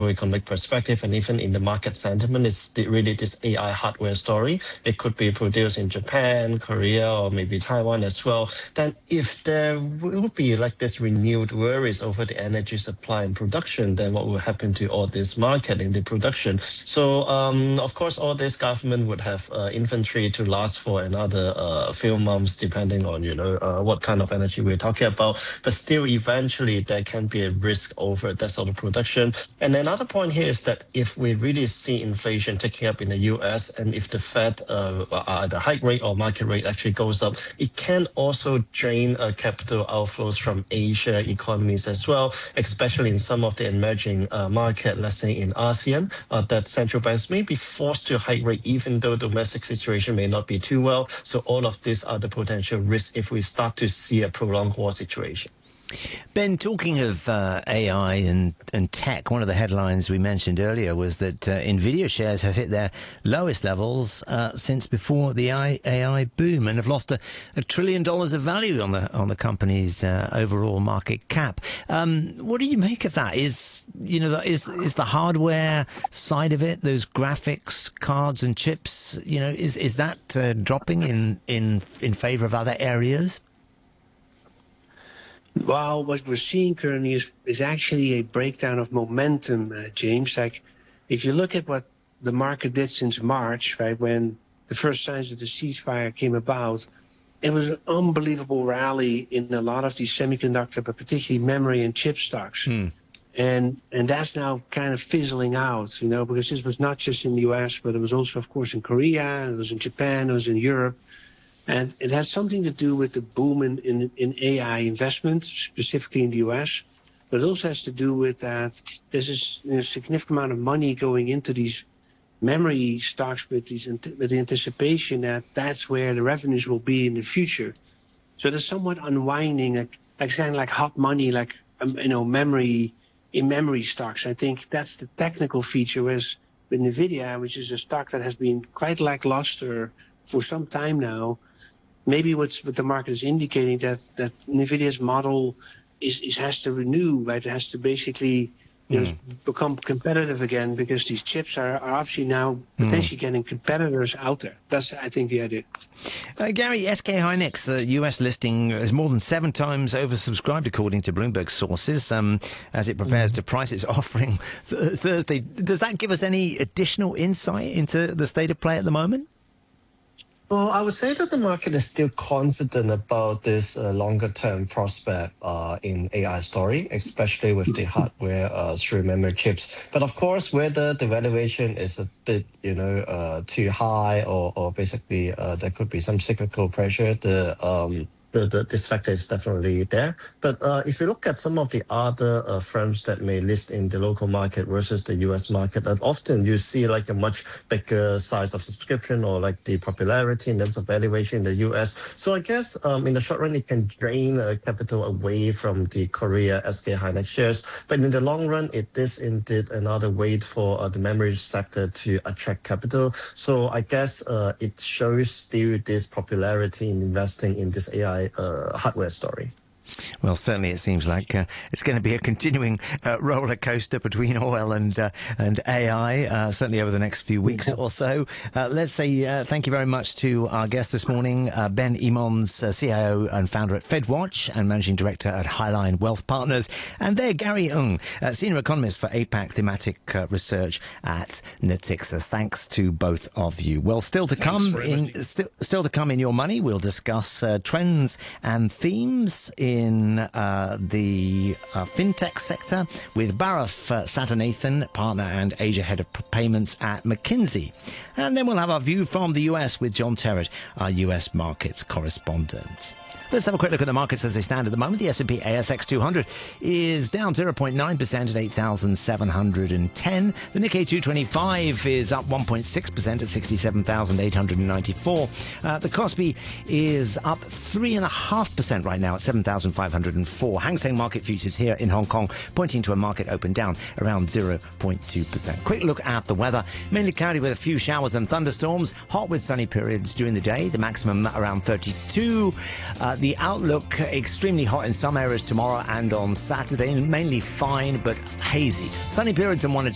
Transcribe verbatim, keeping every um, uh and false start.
economic perspective and even in the market sentiment, it's really this A I hardware story. It could be produced in Japan, Korea, or maybe Taiwan as well. Then if there will be like this renewed worries over the energy supply and production, then what will happen to all this market in the production? So um, of course, all this government would have uh, inventory to last for another uh, few months, depending on, you know, uh, what kind of energy we're talking about. But still, eventually, there can be a risk over that sort of production. And then Another point here is that if we really see inflation taking up in the U S, and if the Fed, uh, either hike rate or market rate actually goes up, it can also drain uh, capital outflows from Asia economies as well, especially in some of the emerging uh, market, let's say in ASEAN, uh, that central banks may be forced to hike rate even though domestic situation may not be too well. So all of these are the potential risks if we start to see a prolonged war situation. Ben, talking of uh, A I and, and tech, one of the headlines we mentioned earlier was that uh, NVIDIA shares have hit their lowest levels uh, since before the A I boom and have lost a, a trillion dollars of value on the on the company's uh, overall market cap. Um, what do you make of that? Is you know is is the hardware side of it, those graphics cards and chips, you know, is is that uh, dropping in in in favor of other areas? Well, what we're seeing currently is, is actually a breakdown of momentum, uh, James. Like, if you look at what the market did since March, right, when the first signs of the ceasefire came about, it was an unbelievable rally in a lot of these semiconductor, but particularly memory and chip stocks. Hmm. And and that's now kind of fizzling out, you know, because this was not just in the U S, but it was also, of course, in Korea, it was in Japan, it was in Europe. And it has something to do with the boom in, in, in A I investment, specifically in the U S. But it also has to do with that there's a, a significant amount of money going into these memory stocks with, these, with the anticipation that that's where the revenues will be in the future. So there's somewhat unwinding, like, like kind of like hot money, like, um, you know, memory in memory stocks. I think that's the technical feature, whereas with NVIDIA, which is a stock that has been quite lackluster for some time now, maybe what's what the market is indicating that that NVIDIA's model is, is has to renew, right? It has to basically you know, mm. become competitive again, because these chips are, are obviously now potentially mm. getting competitors out there. That's, I think, the idea. Uh, Gary, S K Hynix, the U S listing, is more than seven times oversubscribed, according to Bloomberg sources, um, as it prepares mm. to price its offering th- Thursday. Does that give us any additional insight into the state of play at the moment? Well, I would say that the market is still confident about this uh, longer-term prospect uh, in A I story, especially with the hardware uh, through memory chips. But of course, whether the valuation is a bit, you know, uh, too high, or, or basically uh, there could be some cyclical pressure, the um, The, the, this factor is definitely there. But uh, if you look at some of the other uh, firms that may list in the local market versus the U S market, that often you see like a much bigger size of subscription, or like the popularity in terms of valuation in the U S. So I guess um, in the short run, it can drain uh, capital away from the Korea S K Hynix shares. But in the long run, it is indeed another way for uh, the memory sector to attract capital. So I guess uh, it shows still this popularity in investing in this A I Uh, hardware story. Well, certainly it seems like uh, it's going to be a continuing uh, roller coaster between oil and uh, and A I, uh, certainly over the next few weeks or so. Uh, let's say uh, thank you very much to our guest this morning, uh, Ben Emons, uh, C I O and founder at FedWatch and managing director at Highline Wealth Partners, and there Gary Ng, uh, senior economist for APAC thematic uh, research at Natixis. Thanks to both of you. Well, still to come in still, still to come in Your Money, we'll discuss uh, trends and themes in in uh, the uh, fintech sector with Bharath uh, Satanathan, partner and Asia head of payments at McKinsey. And then we'll have our view from the U S with John Terrett, our U S markets correspondent. Let's have a quick look at the markets as they stand at the moment. The S and P A S X two hundred is down zero point nine percent at eight thousand seven hundred ten. The Nikkei two twenty-five is up one point six percent at sixty-seven thousand eight hundred ninety-four. Uh, the Kospi is up three point five percent right now at seven thousand five hundred four. Hang Seng Market Futures here in Hong Kong pointing to a market open down around zero point two percent. Quick look at the weather. Mainly cloudy with a few showers and thunderstorms. Hot with sunny periods during the day. The maximum around thirty-two. Uh, The outlook, extremely hot in some areas tomorrow and on Saturday, mainly fine but hazy. Sunny periods and one or two